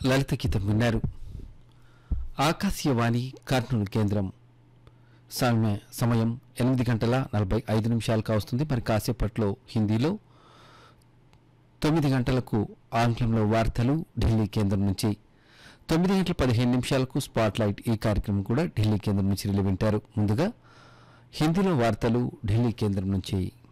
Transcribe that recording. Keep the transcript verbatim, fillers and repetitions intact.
లలిత గీతం విన్నారు. ఆకాశవాణి కర్నూలు కేంద్రం సమయ సమయం ఎనిమిది గంటల నలభై ఐదు నిమిషాలు కావస్తుంది. మరి కాసేపట్లో హిందీలో, తొమ్మిది గంటలకు ఆంగ్లంలో వార్తలు ఢిల్లీ కేంద్రం నుంచి, తొమ్మిది గంటల పదిహేను నిమిషాలకు స్పాట్ లైట్ ఈ కార్యక్రమం కూడా ఢిల్లీ కేంద్రం నుంచి రిలే వింటారు. ముందుగా హిందీలో వార్తలు ఢిల్లీ కేంద్రం నుంచి.